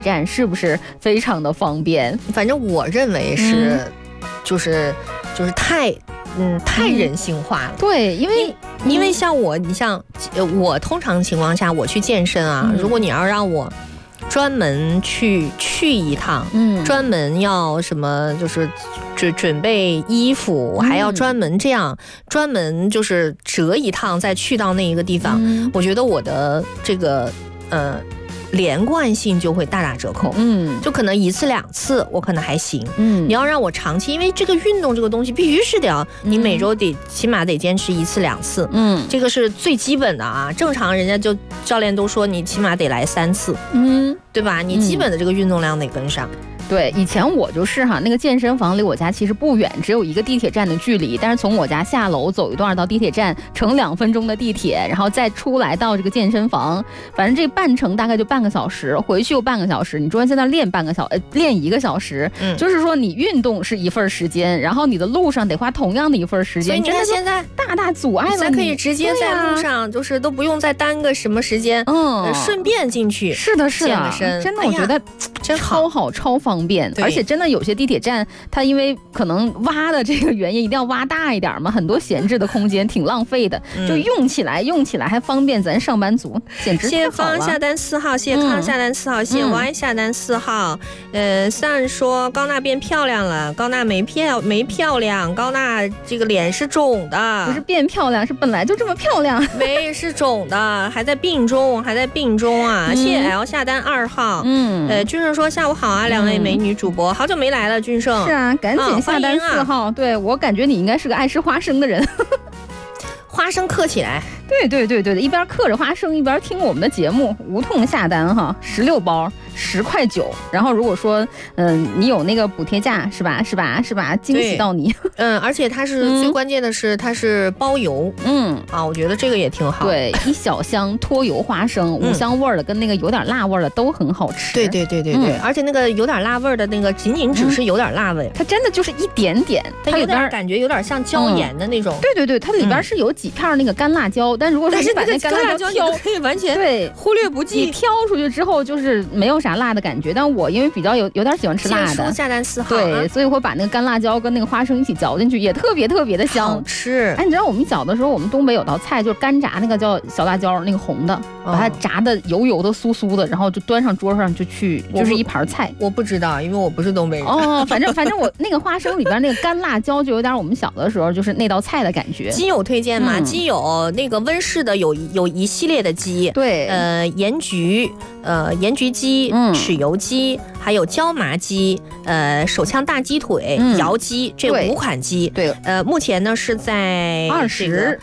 站是不是非常的方便？ 反正我认为是，就是太人性化了。 对，因为像我，你像我通常情况下我去健身啊，如果你要让我专门去一趟，专门要什么就是准备衣服，我还要专门专门就是折一趟再去到那一个地方，我觉得我的这个连贯性就会大打折扣，就可能1次2次我可能还行，你要让我长期，因为这个运动这个东西必须是你每周起码得坚持1次2次，这个是最基本的啊，正常人家就教练都说你起码得来3次，对吧？你基本的这个运动量得跟上。 对，以前我就是那个健身房离我家其实不远，只有1个地铁站的距离，但是从我家下楼走一段到地铁站，乘2分钟的地铁，然后再出来到这个健身房，反正这半程大概就半个小时，回去又半个小时，你中间在那练练1个小时，就是说你运动是1份时间，然后你的路上得花同样的1份时间， 所以你看现在大阻碍了， 咱可以直接在路上，就是都不用再耽搁什么时间，顺便进去， 是的，真的，我觉得真超好，超方便，而且真的有些地铁站，它因为可能挖的这个原因，一定要挖大一点嘛，很多闲置的空间挺浪费的，就用起来还方便咱上班族，简直太好了。谢芳下单4号，谢康下单4号，谢歪下单4号。Sun 说高娜变漂亮了，高娜没漂亮，高娜这个脸是肿的， 不是变漂亮，是本来就这么漂亮， 没是肿的，还在病中啊。谢 L 下单2号，君胜说下午好啊，2位美女主播，好久没来了，君胜。 是啊，赶紧下单4号。对，我感觉你应该是个爱吃花生的人。 花生嗑起来， 对，一边嗑着花生一边听我们的节目，无痛下单哈，16包10块9。然后如果说你有那个补贴价是吧，惊喜到你。 而且它是最关键的是它是包邮，我觉得这个也挺好。 对，1小箱脱油花生，5香味的跟那个有点辣味的都很好吃。 对，而且那个有点辣味的那个仅只是有点辣味， 它真的就是一点点， 它有点感觉有点像椒盐的那种。 对，它里边是有几片那个干辣椒，但如果说你把那干辣椒挑， 可以完全忽略不计。 你挑出去之后就是没有啥辣的感觉，但我因为比较有点喜欢吃辣的， 下单4号， 对，所以会把那个干辣椒跟那个花生一起嚼进去，也特别的香， 好吃。 哎，你知道我们小的时候，我们东北有道菜就是干炸那个叫小辣椒，那个红的，把它炸的油的酥酥的，然后就端上桌上就是一盘菜。 我不知道，因为我不是东北人。 反正我那个花生里边那个干辣椒就有点我们小的时候就是那道菜的感觉。 鸡有推荐吗？鸡有那个温室的有一系列的鸡， 对， 盐焗鸡、豉油鸡，还有椒麻鸡，手枪大鸡腿、窑鸡，这5款鸡。 对， 目前呢是在 20、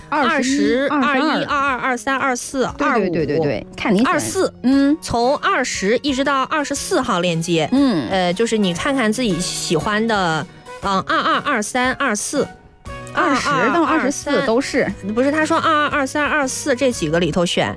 21、22、23、24、25。 对，看你 24，从20一直到24号链接，就是你看看自己喜欢的，22、23、24。 20到24都是， 不是他说22、23、24这几个里头选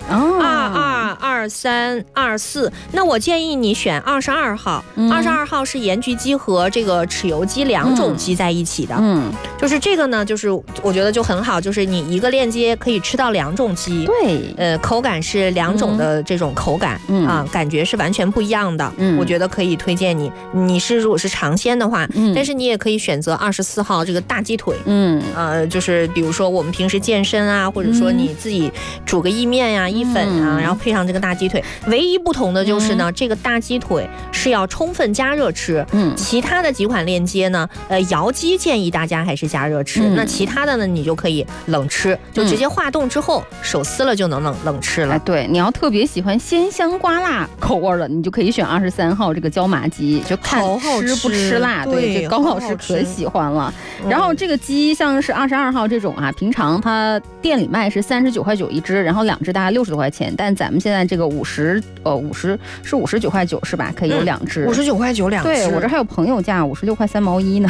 22、23、24，那我建议你选22号，22号是盐焗鸡和这个豉油鸡2种鸡在一起的，就是这个呢，就是我觉得就很好，就是你一个链接可以吃到2种鸡， 对， 口感是2种的这种口感，感觉是完全不一样的，我觉得可以推荐你。你如果是尝鲜的话，但是你也可以选择24号这个大鸡腿，就是比如说我们平时健身啊，或者说你自己煮个意面呀、意粉啊，然后配上这个大鸡腿，唯一不同的就是呢，这个大鸡腿是要充分加热吃，其他的几款链接呢，窑鸡建议大家还是加热吃，那其他的呢，你就可以冷吃，就直接化冻之后手撕了就能冷吃了。 对，你要特别喜欢鲜香瓜辣口味的，你就可以选23号这个椒麻鸡，就看吃不吃辣。对，这高老师可喜欢了。然后这个鸡像是22号这种啊，平常它店里卖是39块9一只，然后2只大概60多块钱，但咱们现在这个50是59块9是吧？可以有2只 ，59块92只。 对，我这还有朋友价56块3毛1呢。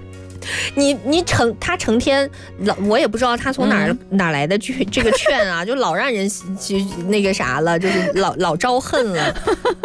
他成天我也不知道他从哪来的这个券啊，就老让人那个啥了，就是老招恨了。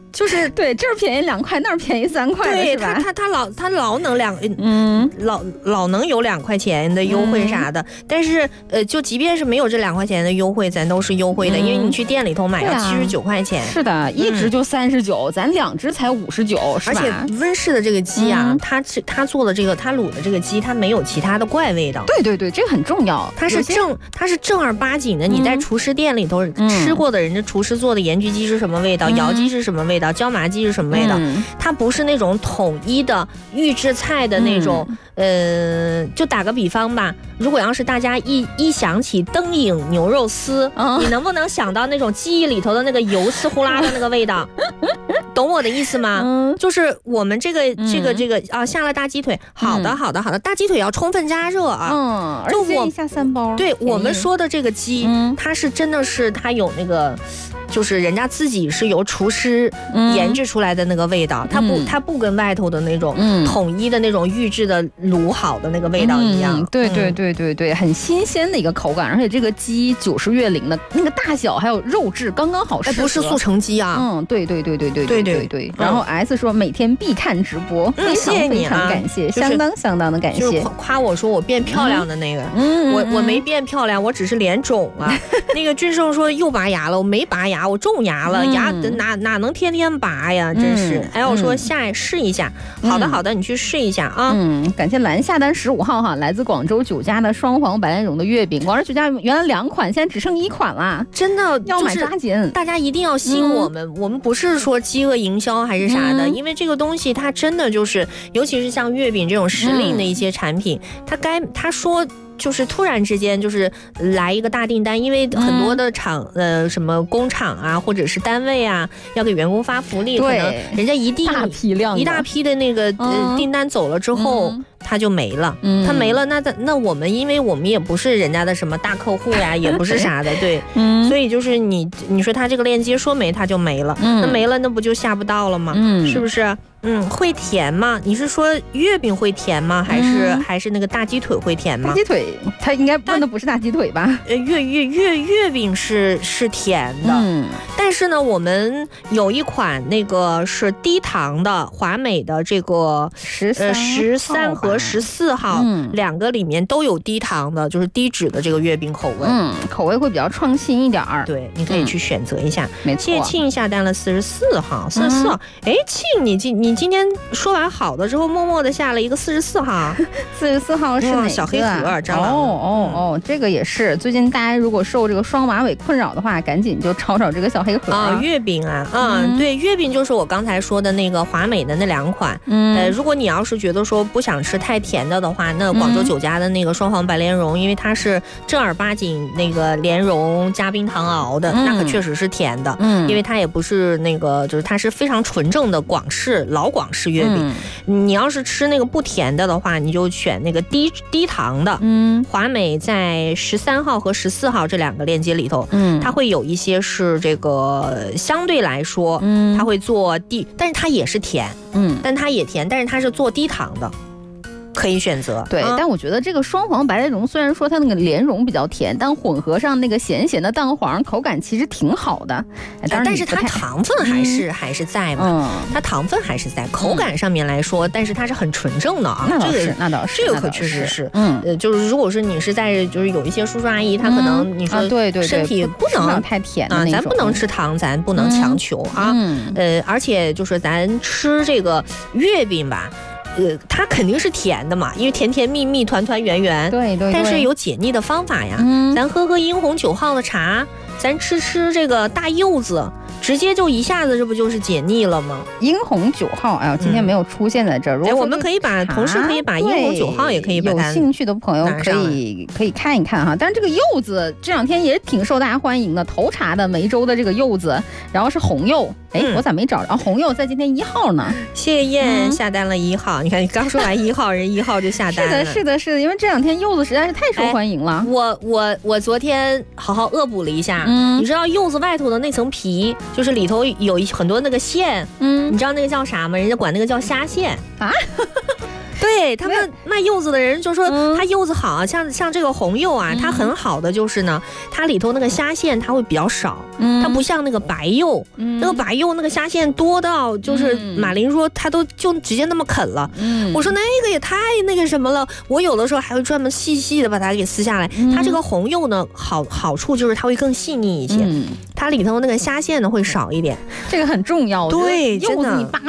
就是对，这儿便宜2块，那儿便宜3块的，是吧？ 他老能老能有2块钱的优惠啥的，但是就即便是没有这2块钱的优惠，咱都是优惠的，因为你去店里头买要79块钱。 是的，一只就39，咱2只才59，是吧？ 而且温室的这个鸡啊，他做的这个他卤的这个鸡，它没有其他的怪味道。 对对对，这个很重要， 它是正儿八经的。你在厨师店里头吃过的人家厨师做的盐焗鸡是什么味道，窑鸡是什么味道，椒麻鸡是什么味道，它不是那种统一的预制菜的那种。就打个比方吧，如果要是大家一想起灯影牛肉丝，你能不能想到那种记忆里头的那个油呲呼啦的那个味道？懂我的意思吗？就是我们这个啊，下了大鸡腿，好的，大鸡腿要充分加热啊， 而且一下3包。 对，我们说的这个鸡，它是真的是它有那个。就是人家自己是由厨师研制出来的那个味道，它不跟外头的那种统一的那种预制的卤好的那个味道一样。 对对对对对，很新鲜的一个口感，而且这个鸡90月龄的那个大小还有肉质刚刚好适合。 不是速成鸡啊。 对对对对对对对对。然后 S 说每天必看直播，非常非常感谢，相当的感谢。 就是夸我说我变漂亮的那个，我没变漂亮，我只是脸肿了。那个俊胜说又拔牙了，我没拔牙。我种牙了，牙哪能天天拔呀？真是。哎，我说试一下。好的，你去试一下啊。 感谢蓝下单15号哈，来自广州酒家的双黄白莲蓉的月饼。广州酒家原来2款，现在只剩1款啦， 真的要买抓紧。大家一定要信我们，我们不是说饥饿营销还是啥的，因为这个东西它真的就是，尤其是像月饼这种时令的一些产品，他说。就是突然之间就是来一个大订单，因为很多的什么工厂啊或者是单位啊要给员工发福利，可能人家一大批的那个订单走了之后。它就没了，它没了，那我们因为我们也不是人家的什么大客户呀，也不是啥的，对，所以就是你说它这个链接说没它就没了，那没了那不就下不到了吗？是不是？会甜吗？你是说月饼会甜吗？还是那个大鸡腿会甜吗？ 大鸡腿，它应该问的不是大鸡腿吧？ 月饼是甜的，但是呢，我们有一款那个是低糖的华美的这个13和14号2个里面都有低糖的，就是低脂的这个月饼口味， 口味会比较创新一点儿。 对，你可以去选择一下。 没错。 谢庆下单了44号，44号。哎，庆你今天说完好的之后，默默的下了一个44号。 44号是哪个？ 小黑盒蟑螂。 哦，这个也是。最近大家如果受这个双马尾困扰的话，赶紧就找这个小黑盒啊。月饼啊，对，月饼就是我刚才说的那个华美的那2款。如果你要是觉得说不想吃太甜的话，那广州酒家的那个双黄白莲蓉，因为它是正儿八经那个莲蓉加冰糖熬的，那可确实是甜的。因为它也不是那个，就是它是非常纯正的老广式月饼。你要是吃那个不甜的话，你就选那个低糖的。华美在13号和14号这2个链接里头，它会有一些是这个相对来说，它会做但是它也是甜，但它也甜，但是它是做低糖的。可以选择。 对，但我觉得这个双黄白莲蓉虽然说它那个莲蓉比较甜，但混合上那个咸咸的蛋黄，口感其实挺好的。 但是它糖分还是在嘛，它糖分还是在，口感上面来说，但是它是很纯正的啊。 那倒是，那倒是， 这个可确实是。就是如果是你是在就是有一些叔叔阿姨，他可能你说对身体不能太甜啊， 咱不能吃糖，咱不能强求啊。而且就是咱吃这个月饼吧。它肯定是甜的嘛，因为甜甜蜜蜜、团团圆圆。 对。 但是有解腻的方法呀，咱喝英红9号的茶，咱吃这个大柚子，直接就一下子，这不就是解腻了吗？ 英红9号，哎呦，今天没有出现在这儿。如果我们可以同事可以把英红9号也可以把它有兴趣的朋友可以看一看哈。但是这个柚子这2天也挺受大家欢迎的，头茶的梅州的这个柚子，然后是红柚。我咋没找着？红柚在今天1号呢。 谢谢燕下单了1号，你看你刚说完1号，人1号就下单了。 是的，因为这2天柚子实在是太受欢迎了。 我昨天好好恶补了一下，你知道柚子外头的那层皮，就是里头有很多那个馅，你知道那个叫啥吗？人家管那个叫虾馅啊。 对他们卖柚子的人就说它柚子好，像这个红柚啊，它很好的就是呢，它里头那个虾线它会比较少，它不像那个白柚，那个白柚那个虾线多到就是马林说他都就直接那么啃了，我说那个也太那个什么了，我有的时候还会专门细细的把它给撕下来。它这个红柚呢，好处就是它会更细腻一些，它里头那个虾线呢会少一点， 这个很重要。 对， 柚子你扒